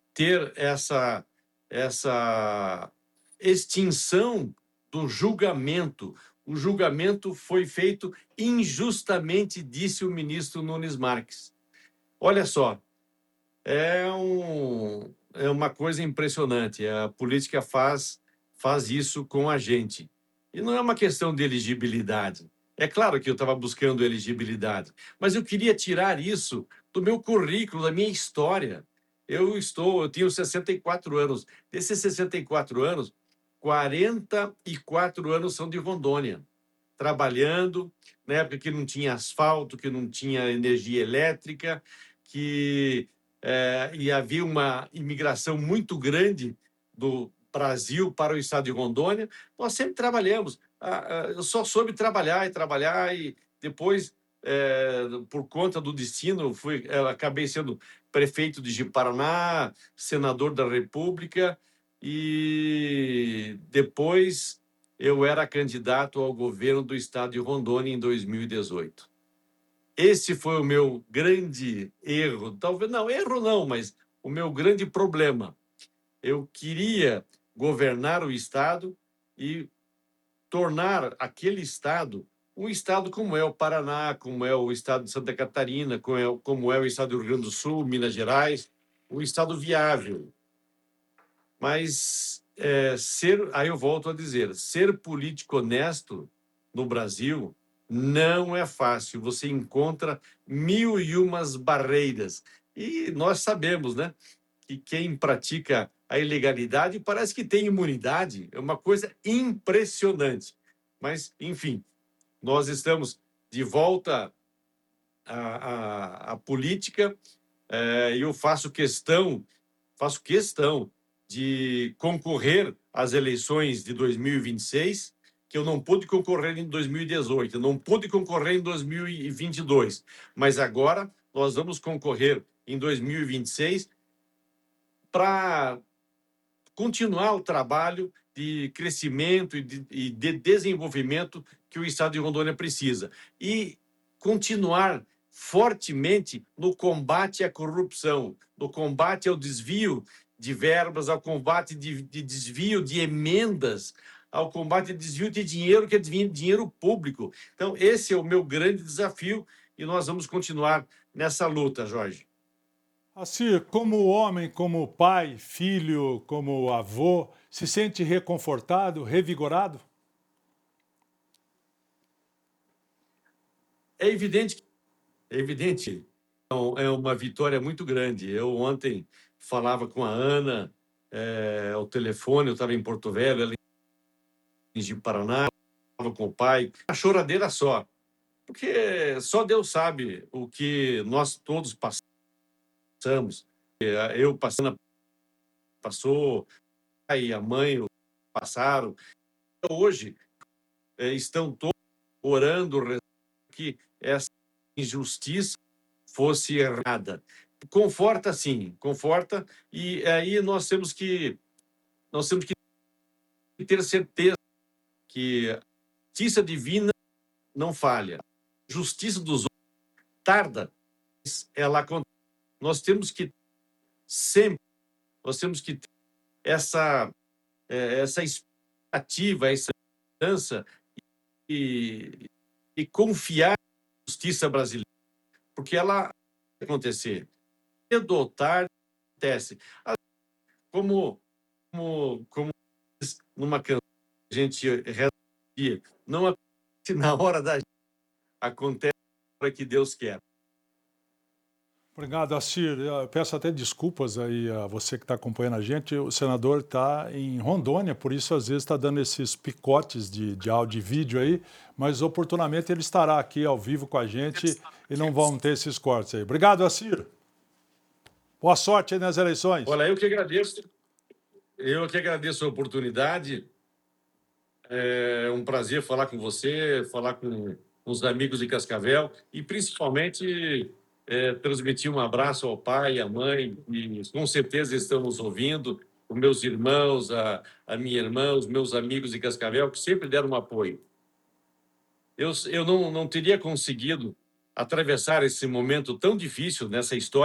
ter essa extinção do julgamento. O julgamento foi feito injustamente, disse o ministro Nunes Marques. Olha só, é uma coisa impressionante. A política faz isso com a gente. E não é uma questão de elegibilidade. É claro que eu estava buscando elegibilidade, mas eu queria tirar isso do meu currículo, da minha história. Eu tenho 64 anos. Desses 64 anos, 44 anos são de Rondônia, trabalhando na época que não tinha asfalto, que não tinha energia elétrica, que e havia uma imigração muito grande do Brasil para o estado de Rondônia. Nós sempre trabalhamos. Eu só soube trabalhar, e depois, por conta do destino, acabei sendo prefeito de Ji-Paraná, senador da República, e depois eu era candidato ao governo do estado de Rondônia em 2018. Esse foi o meu grande erro, talvez não, erro não, mas o meu grande problema. Eu queria governar o estado e tornar aquele estado um estado como é o Paraná, como é o estado de Santa Catarina, como é o estado do Rio Grande do Sul, Minas Gerais, um estado viável. Mas aí eu volto a dizer, ser político honesto no Brasil não é fácil. Você encontra mil e umas barreiras. E nós sabemos, né, que quem pratica a ilegalidade parece que tem imunidade. É uma coisa impressionante. Mas, enfim, nós estamos de volta à política. Eu faço questão de concorrer às eleições de 2026, que eu não pude concorrer em 2018, eu não pude concorrer em 2022, mas agora nós vamos concorrer em 2026 para continuar o trabalho de crescimento e de desenvolvimento que o estado de Rondônia precisa e continuar fortemente no combate à corrupção, no combate ao desvio de verbas, ao combate de desvio de emendas, ao combate de desvio de dinheiro, que é dinheiro público. Então, esse é o meu grande desafio e nós vamos continuar nessa luta, Jorge. Assir, como homem, como pai, filho, como avô, se sente reconfortado, revigorado? É evidente, é uma vitória muito grande. Eu ontem falava com a Ana ao telefone, eu estava em Porto Velho, ela em Ji-Paraná, estava com o pai. A choradeira só, porque só Deus sabe o que nós todos passamos. Eu passou, a pai e a mãe passaram. Hoje estão todos orando, rezando que essa injustiça fosse errada. Conforta, sim, conforta, e aí nós temos que ter certeza que a justiça divina não falha. A justiça dos outros tarda, mas ela acontece. Nós temos que sempre, nós temos que ter essa expectativa, essa esperança e confiar na justiça brasileira, porque ela vai acontecer. Cedo ou tarde acontece. Como numa canção a gente reza, não acontece na hora da gente, acontece na hora que Deus quer. Obrigado, Assir. Eu peço até desculpas aí a você que está acompanhando a gente. O senador está em Rondônia, por isso às vezes está dando esses picotes de áudio e vídeo aí, mas oportunamente ele estará aqui ao vivo com a gente e não vão ter esses cortes aí. Obrigado, Assir. Boa sorte aí nas eleições. Olha, eu que agradeço a oportunidade. É um prazer falar com você, falar com os amigos de Cascavel e, principalmente, transmitir um abraço ao pai e à mãe, e com certeza estão nos ouvindo, os meus irmãos, a minha irmã, os meus amigos de Cascavel, que sempre deram um apoio. Eu não teria conseguido atravessar esse momento tão difícil nessa história